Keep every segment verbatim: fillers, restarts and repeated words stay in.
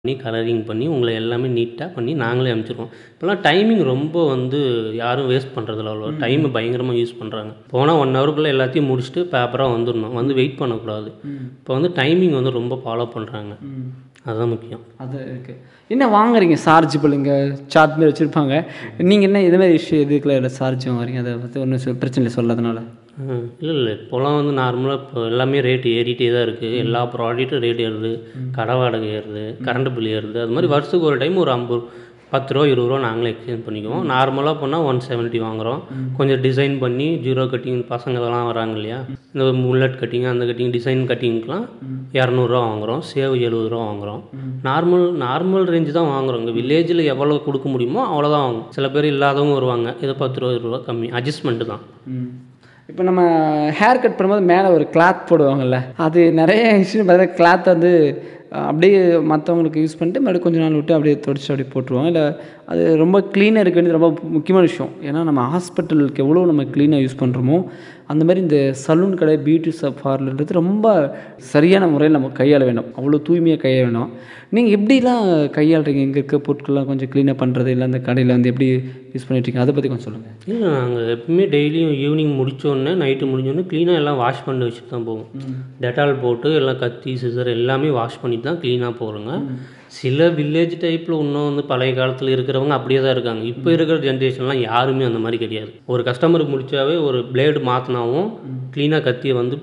பண்ணி கலரிங் பண்ணி உங்களை எல்லாமே நீட்டாக பண்ணி நாங்களே அனுப்பிச்சிருவோம். இப்போலாம் டைமிங் ரொம்ப வந்து யாரும் வேஸ்ட் பண்ணுறதில்ல, அவ்வளோ டைமை பயங்கரமாக யூஸ் பண்ணுறாங்க. போனால் ஒன் ஹவருக்குள்ளே எல்லாத்தையும் முடிச்சுட்டு பேப்பராக வந்துடணும், வந்து வெயிட் பண்ணக்கூடாது. இப்போ வந்து டைமிங் வந்து ரொம்ப ஃபாலோ பண்ணுறாங்க, அதுதான் முக்கியம். அது இருக்குது. என்ன வாங்குறீங்க சார்ஜபிள்? இங்கே சார்ஜ் மாரி வச்சுருப்பாங்க, நீங்கள் என்ன இது மாதிரி இஷ்யூ எதுக்குள்ள இல்லை சார்ஜ் வாங்குறீங்க? அதை பற்றி ஒன்றும் பிரச்சனை இல்லை சொல்லாதனால. இல்லை இல்லை இப்போலாம் வந்து நார்மலாக இப்போ எல்லாமே ரேட்டு ஏறிட்டே தான் இருக்குது. எல்லா ப்ராடக்ட்டும் ரேட் ஏறுது, கடை வாடகை ஏறுது, கரண்ட் பில் ஏறுது. அது மாதிரி வருஷத்துக்கு ஒரு டைம் ஒரு ஐம்பது பத்து ரூபா இருபது ரூபா நாங்களே எக்ஸ்சேஞ்ச் பண்ணிக்குவோம். நார்மலாக போனால் ஒன் செவன்ட்டி வாங்குகிறோம். கொஞ்சம் டிசைன் பண்ணி ஜீரோ கட்டிங் பசங்கள்லாம் வராங்க இல்லையா, இந்த முல்லட் கட்டிங் அந்த கட்டிங் டிசைன் கட்டிங்க்கெலாம் இரநூறுவா வாங்குகிறோம். சேவ் எழுபது ரூபா வாங்குகிறோம். நார்மல் நார்மல் ரேஞ்சு தான் வாங்குகிறோம். இங்கே வில்லேஜில் எவ்வளோ கொடுக்க முடியுமோ அவ்வளோதான் வாங்கும். சில பேர் இல்லாதவங்க வருவாங்க, இதை பத்து ரூபா இருபது ரூபா கம்மி அட்ஜஸ்ட்மெண்ட்டு தான். இப்போ நம்ம ஹேர் கட் பண்ணும்போது மேலே ஒரு கிளாத் போடுவாங்கள்ல, அது நிறைய இஷ்யூ பார்த்தா கிளாத் வந்து அப்படியே மற்றவங்களுக்கு யூஸ் பண்ணிட்டு மறுபடியும் கொஞ்சம் நாள் விட்டு அப்படியே தொடச்சி அப்படியே போட்டுருவாங்க. இல்லை அது ரொம்ப க்ளீனாக இருக்க வேண்டியது ரொம்ப முக்கியமான விஷயம். ஏன்னா நம்ம ஹாஸ்பிட்டலுக்கு எவ்வளோ நம்ம க்ளீனாக யூஸ் பண்ணுறோமோ அந்த மாதிரி இந்த சலூன் கடை பியூட்டி பார்லர்ன்றது ரொம்ப சரியான முறையில் நம்ம கையாள வேணும், அவ்வளோ தூய்மையாக கையாள வேணும். நீங்கள் எப்படிலாம் கையாளுறீங்க? இங்கே இருக்க பொருட்கள்லாம் கொஞ்சம் க்ளீனாக பண்ணுறது இல்லை அந்த கடையில் வந்து எப்படி யூஸ் பண்ணிட்டுருக்கீங்க, அதை பற்றி கொஞ்சம் சொல்லுங்கள். இல்லை நாங்கள் எப்பவுமே டெய்லியும் ஈவினிங் முடித்தோடனே நைட்டு முடிஞ்சோடனே க்ளீனாக எல்லாம் வாஷ் பண்ணி வச்சுட்டு தான் போவோம். டெட்டால் போட்டு எல்லாம் கத்தி சிசர் எல்லாமே வாஷ் பண்ணிட்டு தான் க்ளீனாக போகிறோங்க. சில வில்லேஜ் டைப்பில் இன்னும் வந்து பழைய காலத்தில் இருக்கிறவங்க அப்படியே தான் இருக்காங்க. இப்போ இருக்கிற ஜென்ரேஷன்லாம் யாருமே அந்த மாதிரி கிடையாது. ஒரு கஸ்டமருக்கு முடிச்சாவே ஒரு பிளேடு மாற்றினாவும் க்ளீனாக கத்தியை வந்து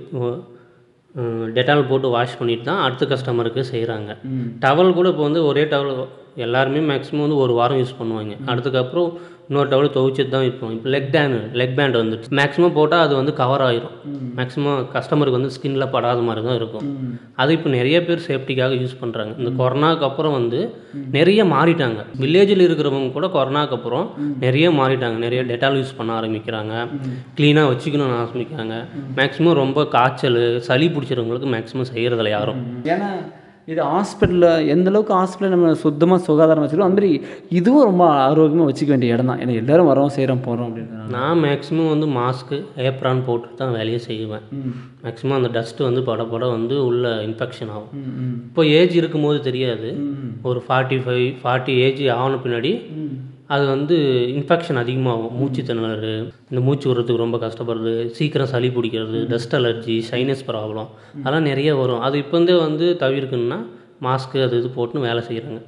டெட்டால் போட்டு வாஷ் பண்ணிட்டு தான் அடுத்த கஸ்டமருக்கு செய்கிறாங்க. டவல் கூட இப்போ வந்து ஒரே டவல் எல்லாருமே மேக்ஸிமம் வந்து ஒரு வாரம் யூஸ் பண்ணுவாங்க. அதுக்கப்புறம் இன்னொரு டவல் துவைச்சிட்டு தான் வைப்போம். இப்போ லெக் பேண்டு லெக் பேண்ட் வந்துட்டு மேக்ஸிமம் போட்டால் அது வந்து கவர் ஆகிரும். மேக்ஸிமம் கஸ்டமருக்கு வந்து ஸ்கின்ல படாத மாதிரி தான் இருக்கும். அது இப்போ நிறைய பேர் சேஃப்டிக்காக யூஸ் பண்ணுறாங்க. இந்த கொரோனாக்கு அப்புறம் வந்து நிறைய மாறிட்டாங்க. வில்லேஜில் இருக்கிறவங்க கூட கொரோனாக்கு அப்புறம் நிறைய மாறிட்டாங்க. நிறைய டெட்டால் யூஸ் பண்ண ஆரம்பிக்கிறாங்க, க்ளீனாக வச்சுக்கணும்னு ஆரம்பிக்கிறாங்க. மேக்ஸிமம் ரொம்ப காய்ச்சல் சளி பிடிச்சிறவங்களுக்கு மேக்ஸிமம் செய்கிறதில்ல யாரும். ஏன்னா இது ஹாஸ்பிட்டலில் எந்தளவுக்கு ஹாஸ்பிட்டலில் நம்ம சுத்தமாக சுகாதாரம் வச்சுருக்கோம், அந்த மாதிரி இதுவும் ரொம்ப ஆரோக்கியமாக வச்சுக்க வேண்டிய இடம் தான். ஏன்னா எல்லோரும் வரோம் செய்கிறோம் போகிறோம் அப்படின்னு. நான் மேக்ஸிமம் வந்து மாஸ்க்கு ஏப்ரான் போட்டு தான் வேலையை செய்வேன். மேக்ஸிமம் அந்த டஸ்ட்டு வந்து பட பட வந்து உள்ள இன்ஃபெக்ஷன் ஆகும். இப்போ ஏஜ் இருக்கும்போது தெரியாது, ஒரு ஃபார்ட்டி ஃபைவ் ஃபார்ட்டி ஏஜ் ஆன பின்னாடி அது வந்து இன்ஃபெக்ஷன் அதிகமாகும். மூச்சு திணறல், இந்த மூச்சு விடுறதுக்கு ரொம்ப கஷ்டப்படுறது, சீக்கிரம் சளி பிடிக்கிறது, டஸ்ட் அலர்ஜி, சைனஸ் ப்ராப்ளம் அதெல்லாம் நிறைய வரும். அது இப்போ வந்து வந்து தவிர்க்கணுன்னா மாஸ்க்கு அது இது போட்டுன்னு வேலை செய்கிறாங்க.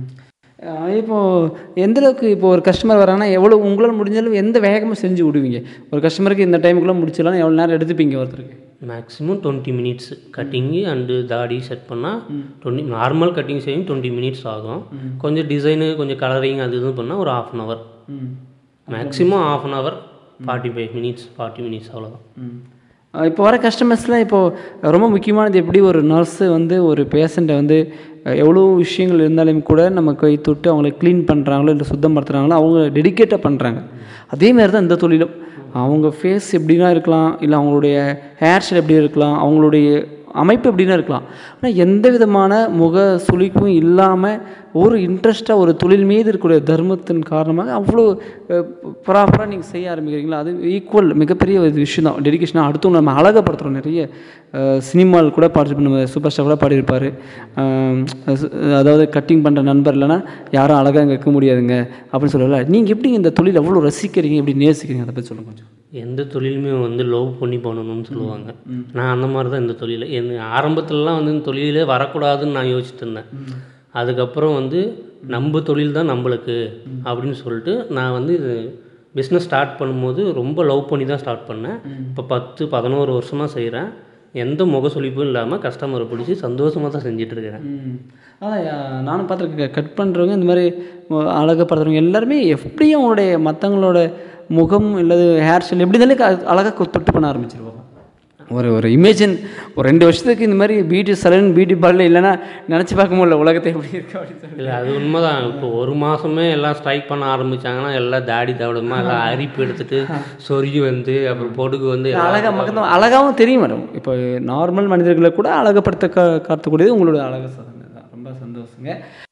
இப்போது எந்தளவுக்கு இப்போ ஒரு கஸ்டமர் வராங்கன்னா எவ்வளோ உங்களால் முடிஞ்சளவு எந்த வேகமாக செஞ்சு விடுவீங்க? ஒரு கஸ்டமருக்கு இந்த டைமுக்குள்ளே முடிச்சிடலாம் எவ்வளோ நேரம் எடுத்துப்பீங்க ஒருத்தருக்கு? Maximum twenty minutes cutting and தாடி செட் பண்ணால் டுவெண்ட்டி நார்மல் கட்டிங் செய்யும் டுவெண்ட்டி மினிட்ஸ் ஆகும். கொஞ்சம் டிசைனு கொஞ்சம் கலரிங் அது இது பண்ணால் ஒரு of an hour, maximum of an hour, forty five minutes forty minutes அவ்வளோதான். இப்போ வர கஸ்டமர்ஸ்லாம் இப்போது ரொம்ப முக்கியமானது எப்படி ஒரு நர்ஸு வந்து ஒரு பேஷண்ட்டை வந்து எவ்வளோ விஷயங்கள் இருந்தாலும் கூட நம்ம கை தொட்டு அவங்கள க்ளீன் பண்ணுறாங்களோ இல்லை சுத்தம் படுத்துகிறாங்களோ அவங்க டெடிக்கேட்டாக பண்ணுறாங்க. அதேமாதிரி தான் இந்த தொழிலும். அவங்க ஃபேஸ் எப்படின்னா இருக்கலாம், இல்லை அவங்களுடைய ஹேர் ஸ்டைல் எப்படி இருக்கலாம், அவங்களுடைய அமைப்பு எப்படின்னா இருக்கலாம். ஆனால் எந்த விதமான முக சுளிப்பும் இல்லாமல் ஒரு இன்ட்ரெஸ்ட்டாக ஒரு தொழில் மீது இருக்கக்கூடிய தர்மத்தின் காரணமாக அவ்வளோ ப்ராப்பராக நீங்கள் செய்ய ஆரம்பிக்கிறீங்களா? அது ஈக்குவல் மிகப்பெரிய ஒரு விஷயம் தான், டெடிக்கேஷனாக. அடுத்தவங்க நம்ம அழகப்படுத்துகிறோம். நிறைய சினிமாவில் கூட பார்த்துட்டு நம்ம சூப்பர் ஸ்டார் கூட பாடியிருப்பார், அதாவது கட்டிங் பண்ணுற நண்பர் இல்லைன்னா யாரும் அழகாக இங்கே இருக்க முடியாதுங்க அப்படின்னு சொல்லல. நீங்கள் எப்படி இந்த தொழில் அவ்வளோ ரசிக்கிறீங்க, எப்படி நேசிக்கிறீங்க, அதை பற்றி சொல்லுங்கள் கொஞ்சம். எந்த தொழிலுமே வந்து லவ் பண்ணி பண்ணணும்னு சொல்லுவாங்க. நான் அந்த மாதிரி தான் இந்த தொழில். என் ஆரம்பத்துலலாம் வந்து இந்த தொழிலே வரக்கூடாதுன்னு நான் யோசிச்சுட்டு இருந்தேன். அதுக்கப்புறம் வந்து நம்ம தொழில் தான் நம்மளுக்கு அப்படின்னு சொல்லிட்டு நான் வந்து இது பிஸ்னஸ் ஸ்டார்ட் பண்ணும்போது ரொம்ப லவ் பண்ணி தான் ஸ்டார்ட் பண்ணேன். இப்போ பத்து பதினோரு வருஷமாக செய்கிறேன். எந்த முகசொலிப்பும் இல்லாமல் கஸ்டமரை பிடிச்சி சந்தோஷமாக தான் செஞ்சிட்ருக்கிறேன். அதான் நானும் பார்த்துருக்கேன், கட் பண்ணுறவங்க இந்த மாதிரி அழகப்படுத்துறவங்க எல்லாருமே எப்படியும் அவங்களுடைய மற்றவங்களோட முகம் இல்லை ஹேர் ஸ்டைல் எப்படி இருந்தாலும் அழகாக தொட்டு பண்ண ஆரம்பிச்சிருவாங்க. ஒரு ஒரு இமேஜின் ஒரு ரெண்டு வருஷத்துக்கு இந்த மாதிரி பியூட்டி சலூன் பியூட்டி பார்லர் இல்லைன்னா நினச்சி பார்க்க முடியல உலகத்தை எப்படி இருக்கு அப்படின்னு. இல்லை அது உண்மை தான். இப்போ ஒரு மாதமே எல்லாம் ஸ்ட்ரைக் பண்ண ஆரம்பித்தாங்கன்னா எல்லாம் தாடி தவிடமாக எல்லாம் அரிப்பு எடுத்துகிட்டு சொருகி வந்து அப்புறம் பொடுகு வந்து அழகாக மக்கள் அழகாகவும் தெரியும் மேடம். இப்போ நார்மல் மனிதர்களை கூட அழகப்படுத்த கா காட்டக்கூடியது உங்களோட அழகு சாதனை தான். ரொம்ப சந்தோஷங்க.